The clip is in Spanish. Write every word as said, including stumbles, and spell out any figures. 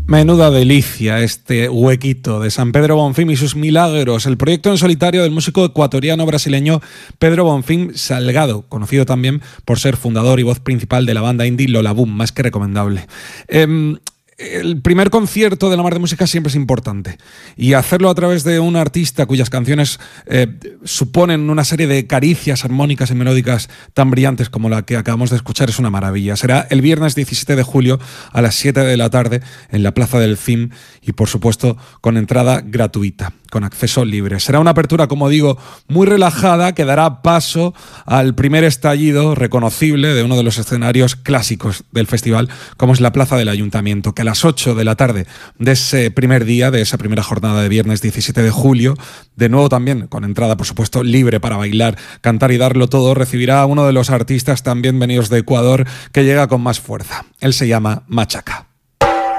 Menuda delicia este huequito de San Pedro Bonfim y sus milagros, el proyecto en solitario del músico ecuatoriano-brasileño Pedro Bonfim Salgado, conocido también por ser fundador y voz principal de la banda indie Lola Boom, más que recomendable. Eh, El primer concierto de La Mar de Música siempre es importante, y hacerlo a través de un artista cuyas canciones eh, suponen una serie de caricias armónicas y melódicas tan brillantes como la que acabamos de escuchar es una maravilla. Será el viernes diecisiete de julio a las siete de la tarde en la Plaza del C I M y, por supuesto, con entrada gratuita, con acceso libre. Será una apertura, como digo, muy relajada que dará paso al primer estallido reconocible de uno de los escenarios clásicos del festival, como es la Plaza del Ayuntamiento, que a las ocho de la tarde de ese primer día, de esa primera jornada de viernes diecisiete de julio, de nuevo también con entrada, por supuesto, libre para bailar, cantar y darlo todo, recibirá a uno de los artistas también venidos de Ecuador que llega con más fuerza. Él se llama Machaca.